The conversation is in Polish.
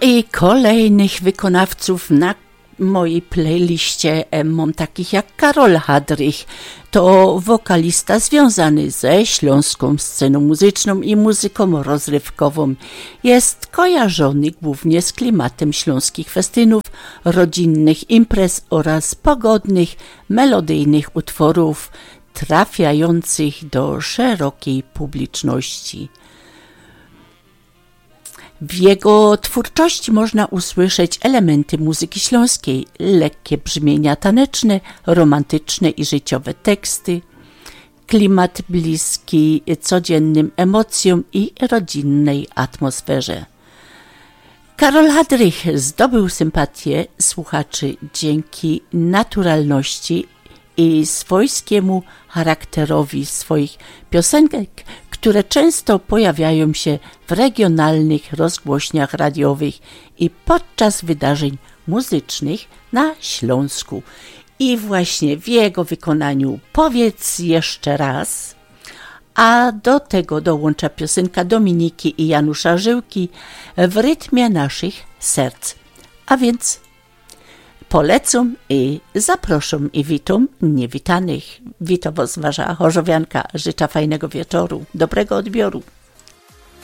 i kolejnych wykonawców na mojej playliście mam takich jak Karol Hadrych. To wokalista związany ze śląską sceną muzyczną i muzyką rozrywkową. Jest kojarzony głównie z klimatem śląskich festynów, rodzinnych imprez oraz pogodnych, melodyjnych utworów trafiających do szerokiej publiczności. W jego twórczości można usłyszeć elementy muzyki śląskiej, lekkie brzmienia taneczne, romantyczne i życiowe teksty, klimat bliski codziennym emocjom i rodzinnej atmosferze. Karol Hadrych zdobył sympatię słuchaczy dzięki naturalności i swojskiemu charakterowi swoich piosenek, które często pojawiają się w regionalnych rozgłośniach radiowych i podczas wydarzeń muzycznych na Śląsku. I właśnie w jego wykonaniu Powiedz jeszcze raz, a do tego dołącza piosenka Dominiki i Janusza Żyłki w rytmie naszych serc. A więc polecam i zaproszam i witam niewitanych. Witam was wasza chorzowianka. Życzę fajnego wieczoru, dobrego odbioru.